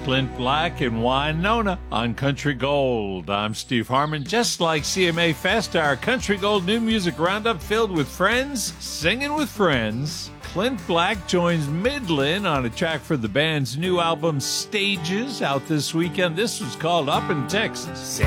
Clint Black and Winona on Country Gold. I'm Steve Harmon. Just like CMA Fest, our Country Gold New Music Roundup filled with friends, singing with friends. Clint Black joins Midland on a track for the band's new album, Stages, out this weekend. This was called Up in Texas.